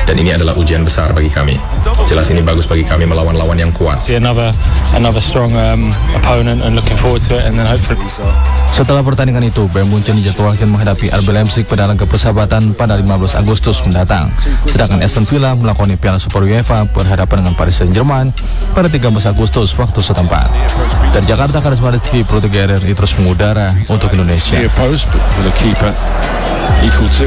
dan ini adalah ujian besar bagi kami. Jelas ini bagus bagi kami melawan lawan yang kuat. Another strong opponent and looking forward to it, and then hopefully. Setelah pertandingan itu, Bayern Munchen dijadwalkan menghadapi RB Leipzig pada laga persahabatan pada 15 Agustus mendatang. Sedangkan Aston Villa melakoni Piala Super UEFA berhadapan dengan Paris Saint-Germain pada 13 Agustus waktu setempat. Dari Jakarta, Karisma TV Pro 3 RRI terus mengudara untuk Indonesia.